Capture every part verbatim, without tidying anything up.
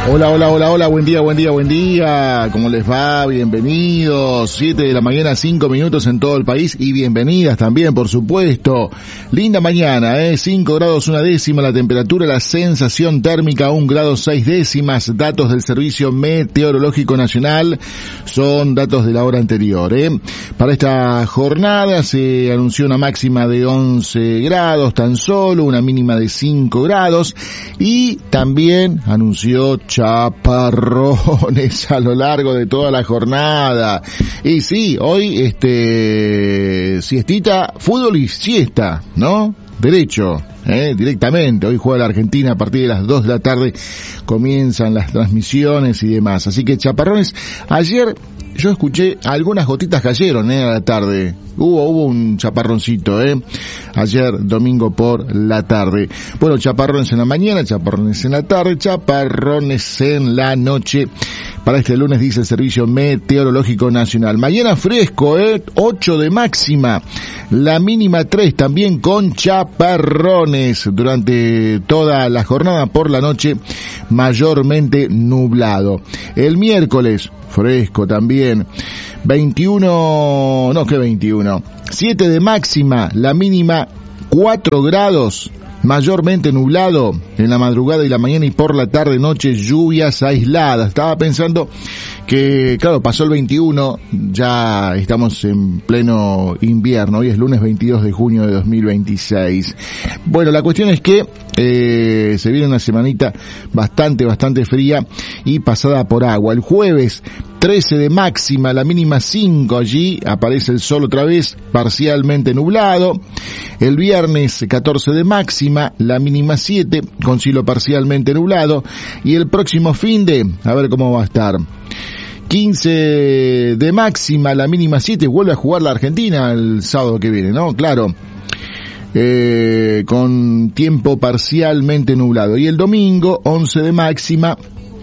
Hola, hola, hola, hola, buen día, buen día, buen día, ¿cómo les va? Bienvenidos, siete de la mañana, cinco minutos en todo el país y bienvenidas también, por supuesto. Linda mañana, eh, cinco grados una décima la temperatura, la sensación térmica un grado seis décimas, datos del Servicio Meteorológico Nacional, son datos de la hora anterior, eh. Para esta jornada se anunció una máxima de once grados tan solo, una mínima de cinco grados y también anunció chaparrones a lo largo de toda la jornada. Y sí, hoy este siestita, fútbol y siesta, ¿no? Derecho, eh, directamente. Hoy juega la Argentina a partir de las dos de la tarde, comienzan las transmisiones y demás. Así que chaparrones, ayer yo escuché algunas gotitas cayeron, eh, a la tarde. Hubo, hubo un chaparroncito, eh, ayer domingo por la tarde. Bueno, chaparrones en la mañana, chaparrones en la tarde, chaparrones en la noche. Para este lunes dice el Servicio Meteorológico Nacional. Mañana fresco, eh, ocho de máxima, la mínima tres, también con chaparrones durante toda la jornada. Por la noche mayormente nublado. El miércoles fresco también, veintiuno, no que veintiuno, siete de máxima, la mínima cuatro grados, mayormente nublado en la madrugada y la mañana y por la tarde noche lluvias aisladas. Estaba pensando que, claro, pasó el veintiuno, ya estamos en pleno invierno, hoy es lunes veintidós de junio de dos mil veintiséis. Bueno, la cuestión es que eh, se viene una semanita bastante, bastante fría y pasada por agua. El jueves trece de máxima, la mínima cinco, allí aparece el sol otra vez, parcialmente nublado. El viernes catorce de máxima, la mínima siete, con cielo parcialmente nublado. Y el próximo fin de, a ver cómo va a estar, quince de máxima, la mínima siete, vuelve a jugar la Argentina el sábado que viene, ¿no? Claro. Eh, con tiempo parcialmente nublado. Y el domingo, once de máxima,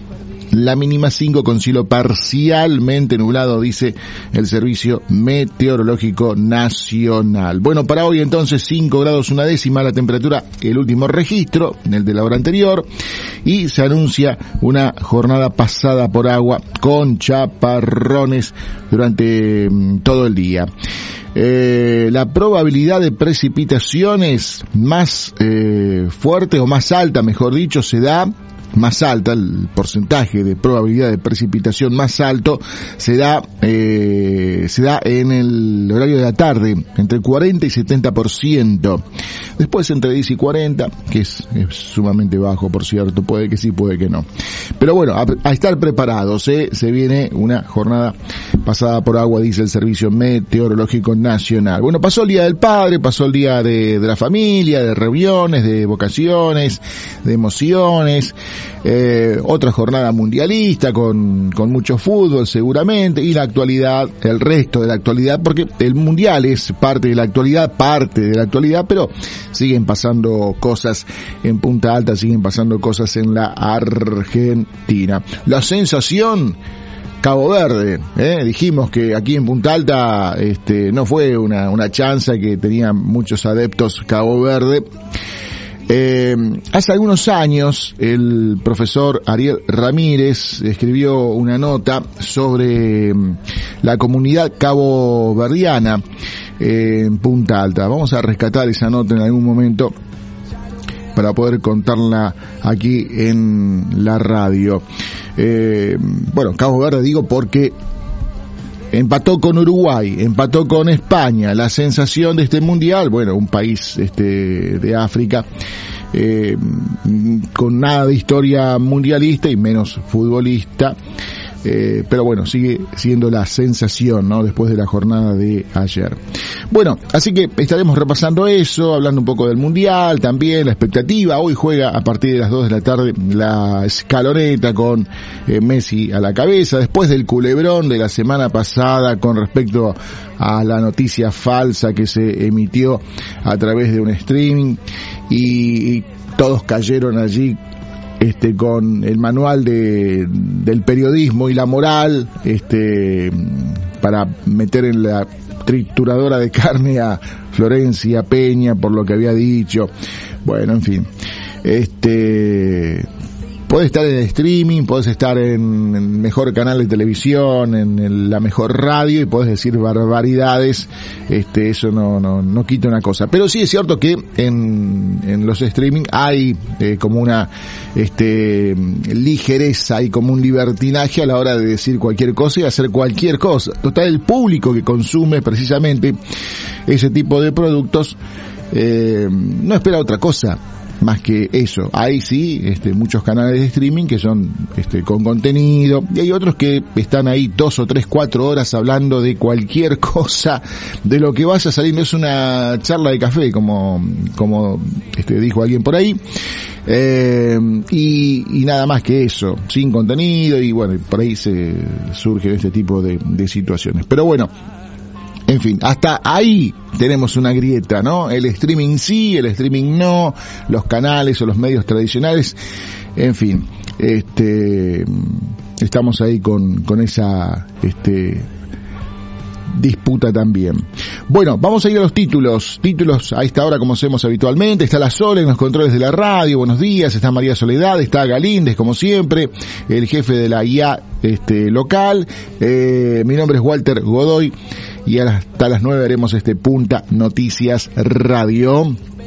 la mínima cinco con cielo parcialmente nublado, dice el Servicio Meteorológico Nacional. Bueno, para hoy entonces cinco grados una décima la temperatura, el último registro, el de la hora anterior, y se anuncia una jornada pasada por agua con chaparrones durante um, todo el día. Eh, la probabilidad de precipitaciones más eh, fuerte o más alta, mejor dicho, se da más alta, el porcentaje de probabilidad de precipitación más alto se da eh, se da en el horario de la tarde, entre cuarenta y setenta por ciento. Después entre diez y cuarenta, que es, es sumamente bajo, por cierto, puede que sí, puede que no. Pero bueno, a, a estar preparados, ¿eh? Se viene una jornada pasada por agua, dice el Servicio Meteorológico Nacional. Bueno, pasó el Día del Padre, pasó el Día de, de la Familia, de reuniones, de vocaciones, de emociones. Eh, otra jornada mundialista con, con mucho fútbol seguramente, y la actualidad, el resto de la actualidad, porque el mundial es parte de la actualidad, parte de la actualidad, pero siguen pasando cosas en Punta Alta, siguen pasando cosas en la Argentina. La sensación, Cabo Verde, eh, dijimos que aquí en Punta Alta este, no fue una, una chanza, que tenía muchos adeptos Cabo Verde. Eh, hace algunos años el profesor Ariel Ramírez escribió una nota sobre la comunidad caboverdiana eh, en Punta Alta. Vamos a rescatar esa nota en algún momento para poder contarla aquí en la radio. Eh, bueno, Cabo Verde digo porque empató con Uruguay, empató con España. La sensación de este mundial, bueno, un país este de África, eh, con nada de historia mundialista y menos futbolista, eh, pero bueno, sigue siendo la sensación, ¿no? Después de la jornada de ayer. Bueno, así que estaremos repasando eso, hablando un poco del mundial, también la expectativa. Hoy juega a partir de las dos de la tarde la escaloneta con eh, Messi a la cabeza, después del culebrón de la semana pasada con respecto a la noticia falsa que se emitió a través de un streaming, y, y todos cayeron allí este con el manual de del periodismo y la moral este para meter en la trituradora de carne a Florencia Peña por lo que había dicho. Bueno, en fin, este Podés estar en streaming, podés estar en el mejor canal de televisión, en el, la mejor radio, y podés decir barbaridades, este, eso no, no, no quita una cosa. Pero sí es cierto que en, en los streaming hay eh, como una este, ligereza, hay como un libertinaje a la hora de decir cualquier cosa y hacer cualquier cosa. Total, el público que consume precisamente ese tipo de productos eh, no espera otra cosa más que eso. Hay sí este, muchos canales de streaming que son este, con contenido, y hay otros que están ahí dos o tres, cuatro horas hablando de cualquier cosa, de lo que vaya saliendo. Es una charla de café, como como este, dijo alguien por ahí, eh, y, y nada más que eso, sin contenido, y bueno, por ahí se surgen este tipo de, de situaciones. Pero bueno, en fin, hasta ahí tenemos una grieta, ¿no? El streaming sí, el streaming no, los canales o los medios tradicionales, en fin, este, estamos ahí con, con esa, este, disputa también. Bueno, vamos a ir a los títulos, títulos a esta hora como hacemos habitualmente. Está la Sole en los controles de la radio, buenos días. Está María Soledad, está Galíndez como siempre, el jefe de la I A este, local. Eh, mi nombre es Walter Godoy y hasta las nueve haremos este Punta Noticias Radio.